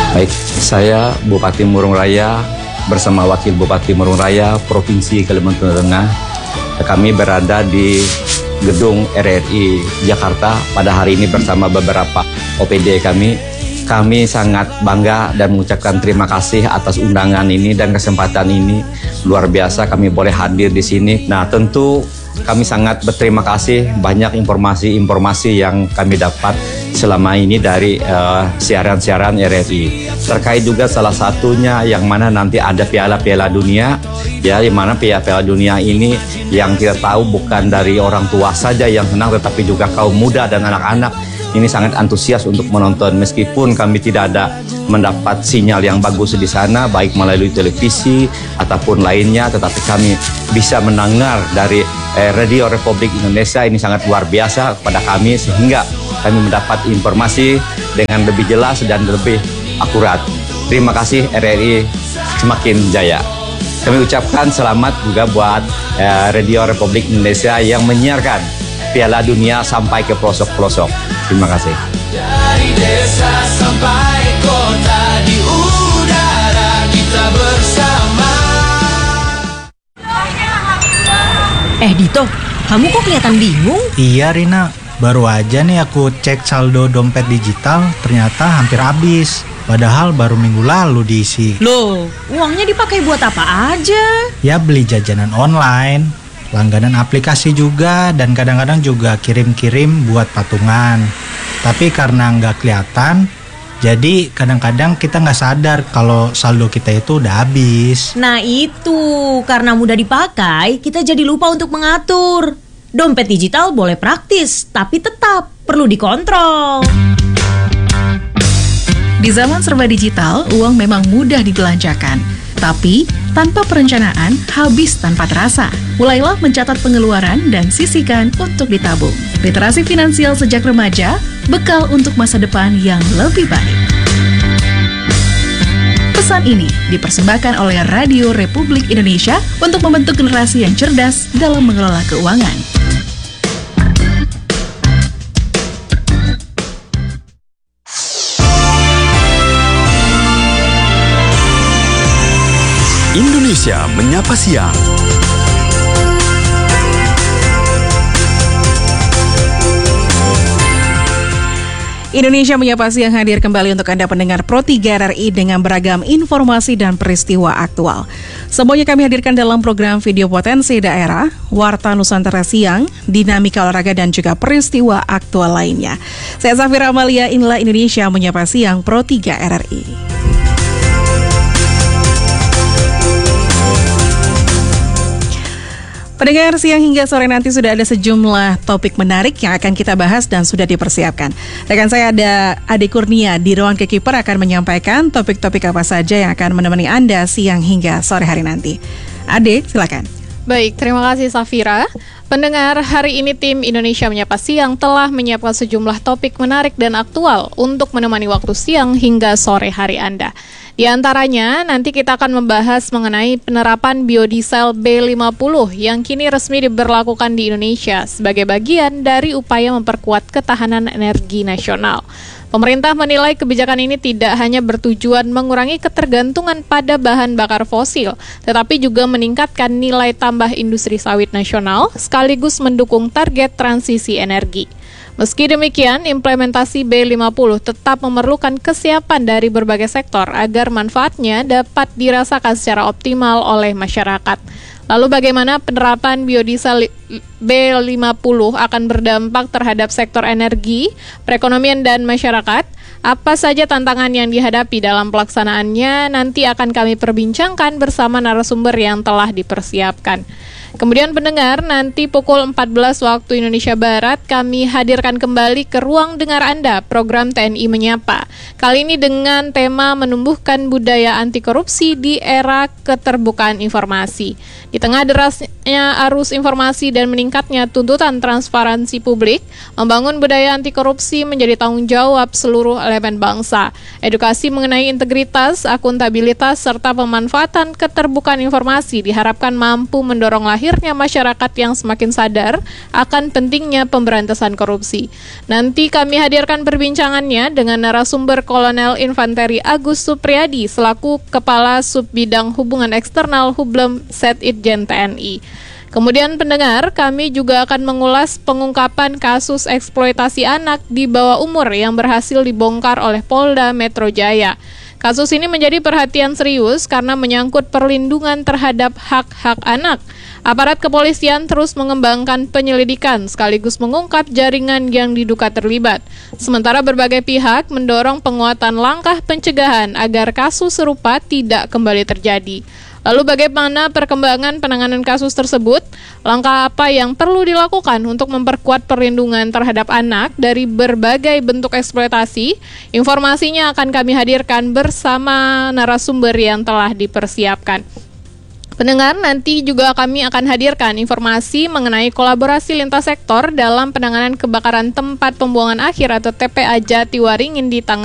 Baik, saya Bupati Murung Raya bersama Wakil Bupati Murung Raya Provinsi Kalimantan Tengah. Kami berada di Gedung RRI Jakarta pada hari ini bersama beberapa OPD kami. Kami sangat bangga dan mengucapkan terima kasih atas undangan ini dan kesempatan ini. Luar biasa kami boleh hadir di sini. Nah, tentu kami sangat berterima kasih, banyak informasi-informasi yang kami dapat selama ini dari siaran-siaran RRI. Terkait juga salah satunya yang mana nanti ada piala dunia, ya, di mana piala dunia ini yang kita tahu bukan dari orang tua saja yang senang, tetapi juga kaum muda dan anak-anak ini sangat antusias untuk menonton. Meskipun kami tidak ada mendapat sinyal yang bagus di sana, baik melalui televisi ataupun lainnya, tetapi kami bisa mendengar dari Radio Republik Indonesia. Ini sangat luar biasa kepada kami, sehingga kami mendapat informasi dengan lebih jelas dan lebih akurat. Terima kasih RRI semakin jaya. Kami ucapkan selamat juga buat Radio Republik Indonesia yang menyiarkan Piala Dunia sampai ke pelosok-pelosok. Terima kasih. Dari desa sampai kota, di udara kita bersama. Dito, kamu kok kelihatan bingung? Iya Rina, baru aja nih aku cek saldo dompet digital, ternyata hampir habis. Padahal baru minggu lalu diisi. Loh, uangnya dipakai buat apa aja? Ya beli jajanan online, langganan aplikasi juga, dan kadang-kadang juga kirim-kirim buat patungan. Tapi karena nggak kelihatan, jadi kadang-kadang kita nggak sadar kalau saldo kita itu udah habis. Nah itu, karena mudah dipakai, kita jadi lupa untuk mengatur. Dompet digital boleh praktis, tapi tetap perlu dikontrol. Di zaman serba digital, uang memang mudah dibelanjakan. Tapi, tanpa perencanaan, habis tanpa terasa. Mulailah mencatat pengeluaran dan sisihkan untuk ditabung. Literasi finansial sejak remaja, bekal untuk masa depan yang lebih baik. Pesan ini dipersembahkan oleh Radio Republik Indonesia untuk membentuk generasi yang cerdas dalam mengelola keuangan. Indonesia Menyapa Siang. Indonesia Menyapa Siang hadir kembali untuk Anda pendengar Pro 3 RRI dengan beragam informasi dan peristiwa aktual. Semuanya kami hadirkan dalam program Video Potensi Daerah, Warta Nusantara Siang, Dinamika Olahraga dan juga peristiwa aktual lainnya. Saya Safira Amalia, inilah Indonesia Menyapa Siang Pro 3 RRI. Pendengar, siang hingga sore nanti sudah ada sejumlah topik menarik yang akan kita bahas dan sudah dipersiapkan. Rekan saya ada Ade Kurnia di ruang Keeper akan menyampaikan topik-topik apa saja yang akan menemani Anda siang hingga sore hari nanti. Ade, silakan. Baik, terima kasih Safira. Pendengar, hari ini tim Indonesia Menyapa Siang telah menyiapkan sejumlah topik menarik dan aktual untuk menemani waktu siang hingga sore hari Anda. Di antaranya, nanti kita akan membahas mengenai penerapan biodiesel B50 yang kini resmi diberlakukan di Indonesia sebagai bagian dari upaya memperkuat ketahanan energi nasional. Pemerintah menilai kebijakan ini tidak hanya bertujuan mengurangi ketergantungan pada bahan bakar fosil, tetapi juga meningkatkan nilai tambah industri sawit nasional sekaligus mendukung target transisi energi. Meski demikian, implementasi B50 tetap memerlukan kesiapan dari berbagai sektor agar manfaatnya dapat dirasakan secara optimal oleh masyarakat. Lalu bagaimana penerapan biodiesel B50 akan berdampak terhadap sektor energi, perekonomian, dan masyarakat? Apa saja tantangan yang dihadapi dalam pelaksanaannya nanti akan kami perbincangkan bersama narasumber yang telah dipersiapkan. Kemudian pendengar, nanti pukul 14 waktu Indonesia Barat kami hadirkan kembali ke ruang dengar Anda program TNI Menyapa. Kali ini dengan tema menumbuhkan budaya anti korupsi di era keterbukaan informasi. Di tengah derasnya arus informasi dan meningkatnya tuntutan transparansi publik, membangun budaya anti korupsi menjadi tanggung jawab seluruh elemen bangsa. Edukasi mengenai integritas, akuntabilitas, serta pemanfaatan keterbukaan informasi diharapkan mampu mendorong lahirnya lahirnya masyarakat yang semakin sadar akan pentingnya pemberantasan korupsi. Nanti kami hadirkan perbincangannya dengan narasumber Kolonel Infanteri Agus Supriyadi selaku Kepala Subbidang Hubungan Eksternal Hublem Setitjen TNI. Kemudian pendengar, kami juga akan mengulas pengungkapan kasus eksploitasi anak di bawah umur yang berhasil dibongkar oleh Polda Metro Jaya. Kasus ini menjadi perhatian serius karena menyangkut perlindungan terhadap hak-hak anak. Aparat kepolisian terus mengembangkan penyelidikan sekaligus mengungkap jaringan yang diduga terlibat. Sementara berbagai pihak mendorong penguatan langkah pencegahan agar kasus serupa tidak kembali terjadi. Lalu bagaimana perkembangan penanganan kasus tersebut? Langkah apa yang perlu dilakukan untuk memperkuat perlindungan terhadap anak dari berbagai bentuk eksploitasi? Informasinya akan kami hadirkan bersama narasumber yang telah dipersiapkan. Pendengar, nanti juga kami akan hadirkan informasi mengenai kolaborasi lintas sektor dalam penanganan kebakaran tempat pembuangan akhir atau TPA Jatiwaringin di Tangerang.